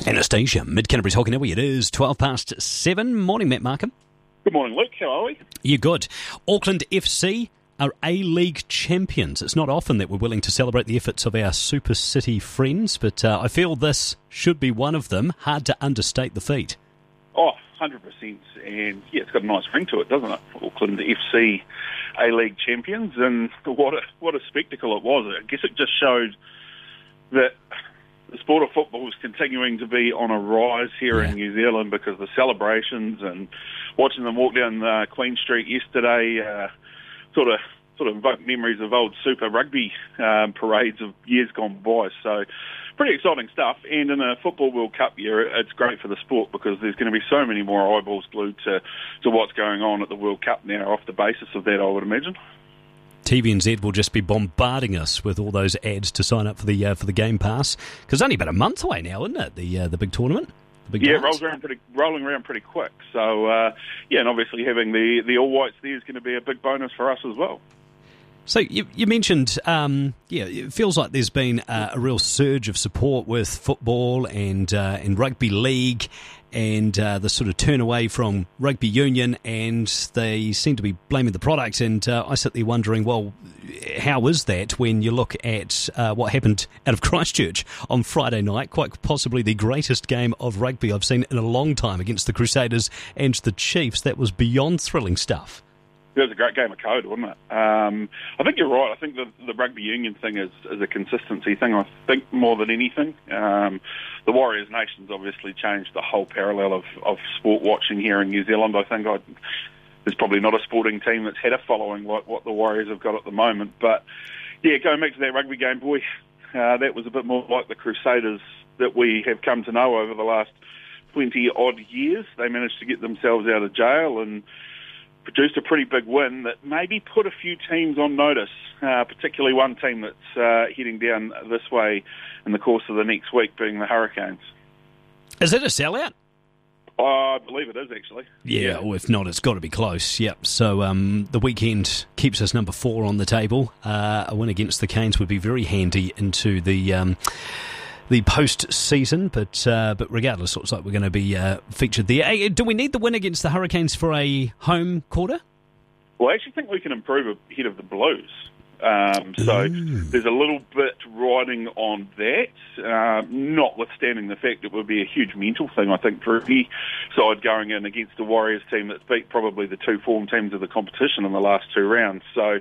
Anastasia, Mid-Canterbury's Hockey. It is 7:12. Morning, Matt Markham. Good morning, Luke. How are we? You're good. Auckland FC are A-League champions. It's not often that we're willing to celebrate the efforts of our Super City friends, but I feel this should be one of them. Hard to understate the feat. Oh, 100%. And yeah, it's got a nice ring to it, doesn't it? Auckland FC A-League champions, and what a spectacle it was. I guess it just showed that the sport of football is continuing to be on a rise here in New Zealand, because the celebrations and watching them walk down Queen Street yesterday sort of evoked memories of old Super Rugby parades of years gone by. So pretty exciting stuff. And in a Football World Cup year, it's great for the sport, because there's going to be so many more eyeballs glued to what's going on at the World Cup now off the basis of that, I would imagine. TVNZ will just be bombarding us with all those ads to sign up for the Game Pass, because only about a month away now, isn't it? The big tournament. It rolling around pretty quick. So and obviously having the All Whites there is going to be a big bonus for us as well. So you mentioned, it feels like there's been a real surge of support with football and rugby league, and the sort of turn away from rugby union, and they seem to be blaming the product. And I sit there wondering, well, how is that when you look at what happened out of Christchurch on Friday night? Quite possibly the greatest game of rugby I've seen in a long time against the Crusaders and the Chiefs. That was beyond thrilling stuff. It was a great game of code, wasn't it? I think you're right. I think the rugby union thing is a consistency thing, I think, more than anything. The Warriors Nation's obviously changed the whole parallel of sport watching here in New Zealand. I think there's probably not a sporting team that's had a following like what the Warriors have got at the moment. But, yeah, going back to that rugby game, boy, that was a bit more like the Crusaders that we have come to know over the last 20-odd years. They managed to get themselves out of jail and produced a pretty big win that maybe put a few teams on notice, particularly one team that's heading down this way in the course of the next week, being the Hurricanes. Is it a sellout? I believe it is, actually. Yeah, or if not, it's got to be close. Yep. So the weekend keeps us number 4 on the table. A win against the Canes would be very handy into the post-season, but regardless, looks like we're going to be featured there. Hey, do we need the win against the Hurricanes for a home quarter? Well, I actually think we can improve ahead of the Blues. So there's a little bit riding on that, notwithstanding the fact it would be a huge mental thing, I think, for any side going in against the Warriors team that's beat probably the two form teams of the competition in the last 2 rounds. So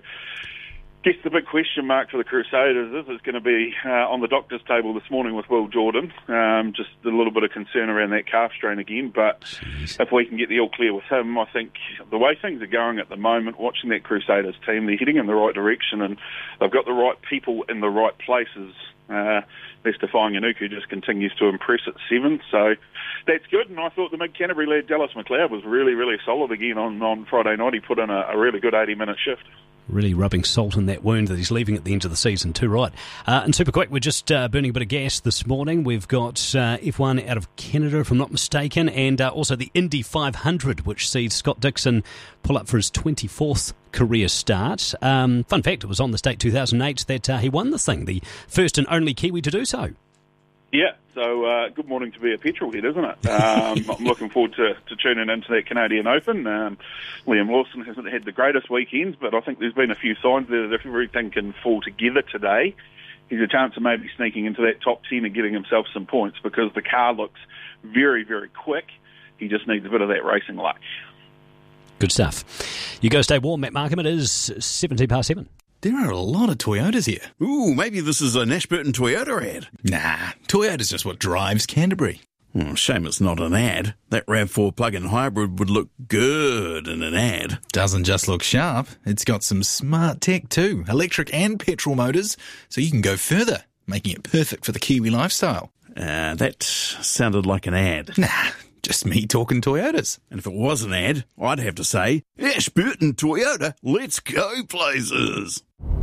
I guess the big question mark for the Crusaders is it's going to be on the doctor's table this morning with Will Jordan. Just a little bit of concern around that calf strain again. But if we can get the all clear with him, I think the way things are going at the moment, watching that Crusaders team, they're heading in the right direction, and they've got the right people in the right places. Leicester Fainga'anuku just continues to impress at 7, so that's good. And I thought the Mid-Canterbury lad Dallas McLeod was really, really solid again on Friday night. He put in a really good 80-minute shift. Really rubbing salt in that wound that he's leaving at the end of the season too, right? And super quick, we're just burning a bit of gas this morning. We've got F1 out of Canada, if I'm not mistaken, and also the Indy 500, which sees Scott Dixon pull up for his 24th career start. Fun fact, it was on this date 2008 that he won the thing, the first and only Kiwi to do so. Yeah, so good morning to be a petrol head, isn't it? I'm looking forward to tuning into that Canadian Open. Liam Lawson hasn't had the greatest weekends, but I think there's been a few signs there that if everything can fall together today, he's a chance of maybe sneaking into that top 10 and getting himself some points, because the car looks very, very quick. He just needs a bit of that racing luck. Good stuff. You go stay warm, Matt Markham. It is 7:17. There are a lot of Toyotas here. Ooh, maybe this is an Ashburton Toyota ad. Nah, Toyota's just what drives Canterbury. Oh, shame it's not an ad. That RAV4 plug-in hybrid would look good in an ad. Doesn't just look sharp, it's got some smart tech too, electric and petrol motors, so you can go further, making it perfect for the Kiwi lifestyle. That sounded like an ad. Nah, just me talking Toyotas. And if it was an ad, I'd have to say, Ashburton Toyota, let's go places.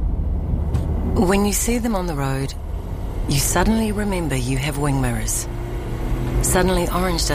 When you see them on the road, you suddenly remember you have wing mirrors. Suddenly orange